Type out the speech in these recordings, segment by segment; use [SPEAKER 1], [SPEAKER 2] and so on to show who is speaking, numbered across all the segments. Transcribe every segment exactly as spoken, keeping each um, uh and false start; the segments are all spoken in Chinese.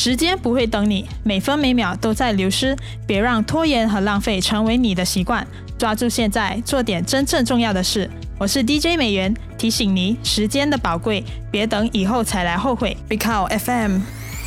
[SPEAKER 1] 时间不会等你，每分每秒都在流失，别让拖延和浪费成为你的习惯，抓住现在，做点真正重要的事。我是 D J 美元，提醒你时间的宝贵，别等以后才来后悔。Big Cow F M。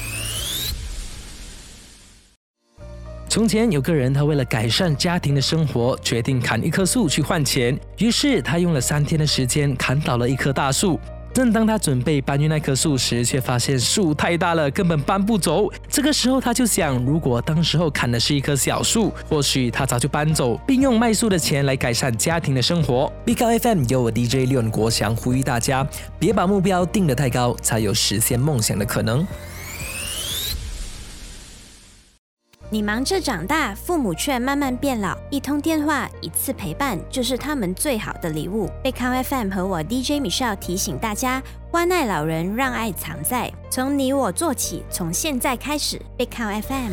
[SPEAKER 2] 从前有个人，他为了改善家庭的生活，决定砍一棵树去换钱。于是他用了三天的时间砍倒了一棵大树。正当他准备搬运那棵树时，却发现树太大了，根本搬不走。这个时候他就想，如果当时候砍的是一棵小树，或许他早就搬走，并用卖树的钱来改善家庭的生活。Big Cow F M 由我 D J 廖国祥呼吁大家，别把目标定得太高，才有实现梦想的可能。
[SPEAKER 3] 你忙着长大，父母却慢慢变老，一通电话，一次陪伴，就是他们最好的礼物。Big Cow F M 和我 D J Michelle 提醒大家，关爱老人，让爱藏在，从你我做起，从现在开始。Big Cow F M。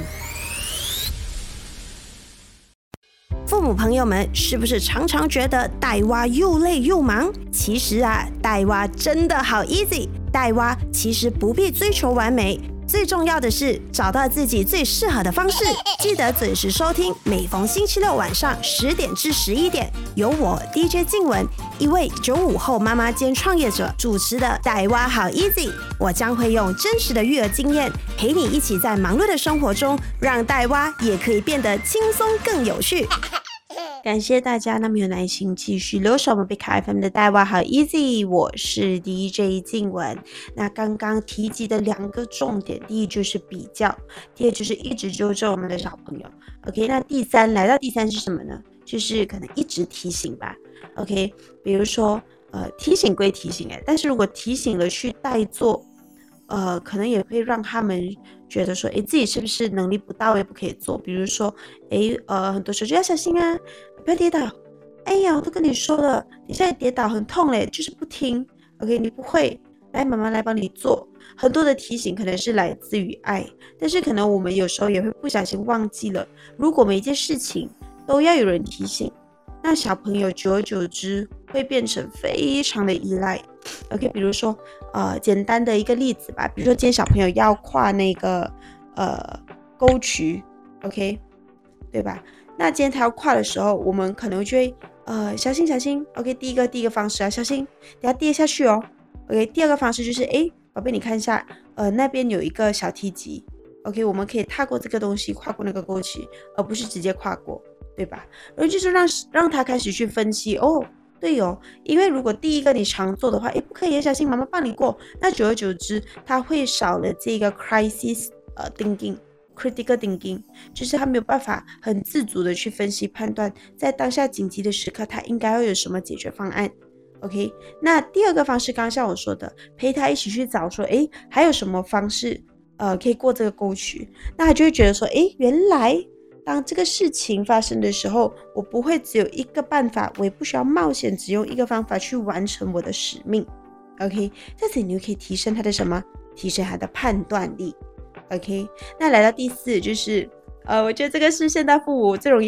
[SPEAKER 3] 父母朋友们，是不是常常觉得带娃又累又忙？其实啊，带娃真的好 easy， 带娃其实不必追求完美。最重要的是找到自己最适合的方式，记得准时收听，每逢星期六晚上十点至十一点，由我 D J 静雯，一位九五后妈妈兼创业者主持的带娃好 easy。我将会用真实的育儿经验，陪你一起在忙碌的生活中，让带娃也可以变得轻松更有趣。感谢大家那么有耐心继续留守我们 Big Cow F M 的带娃好 easy， 我是 D J 静雯。那刚刚提及的两个重点，第一就是比较，第二就是一直纠正我们的小朋友。 OK， 那第三来到第三是什么呢？就是可能一直提醒吧。 OK， 比如说呃，提醒归提醒哎，但是如果提醒了去代做，呃，可能也会让他们觉得说，诶，自己是不是能力不到位不可以做？比如说，诶，呃，很多时候就要小心啊，不要跌倒。哎呀，我都跟你说了，你现在跌倒很痛嘞，就是不听。OK， 你不会，来，妈妈来帮你做。很多的提醒可能是来自于爱，但是可能我们有时候也会不小心忘记了，如果每一件事情都要有人提醒，那小朋友久而久之会变成非常的依赖。OK， 比如说呃，简单的一个例子吧，比如说今天小朋友要跨那个呃沟渠 ，OK， 对吧？那今天他要跨的时候，我们可能就会呃小心小心 ，OK， 第一个第一个方式啊，小心，等下跌下去哦 ，OK， 第二个方式就是，诶，宝贝你看一下，呃那边有一个小梯级 ，OK， 我们可以踏过这个东西，跨过那个沟渠，而不是直接跨过，对吧？然后就是让让他开始去分析哦。对哦，因为如果第一个你常做的话，诶，不可以，小心妈妈帮你过，那久而久之他会少了这个 crisis 呃 thinking critical thinking， 就是他没有办法很自主的去分析判断，在当下紧急的时刻他应该要有什么解决方案。 OK， 那第二个方式刚刚像我说的，陪他一起去找说，诶，还有什么方式呃可以过这个沟渠，那他就会觉得说，诶，原来当这个事情发生的时候，我不会只有一个办法，我也不需要冒险只用一个方法去完成我的使命。 OK， 这次你就可以提升他的什么？提升他的判断力。 OK， 那来到第四就是呃，我觉得这个是现代父母最容易